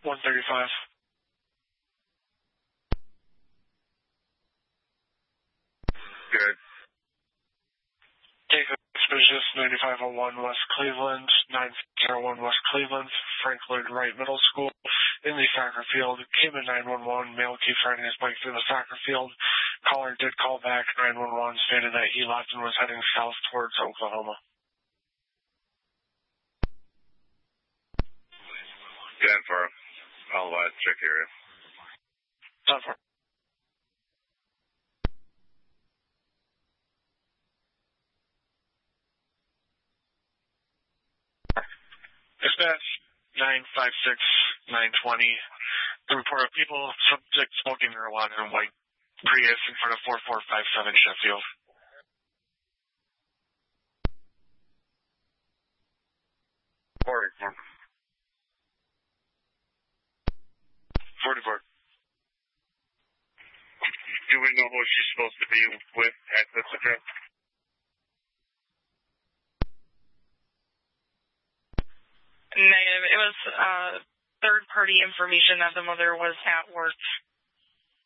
135. Good. Take suspicious 9501 West Cleveland, 901 West Cleveland, Franklin Wright Middle School, in the soccer field. Came in 911, male keeps riding his bike through the soccer field. Caller did call back. 911 stated that he left and was heading south towards Oklahoma. 10-4. I'll check area. 10-4. Dispatch 956-920. The report of people, subject smoking marijuana in white Prius in front of 4457 Sheffield. Forty-four. 44. Do we know who she's supposed to be with at this address? Negative. It was third-party information that the mother was at work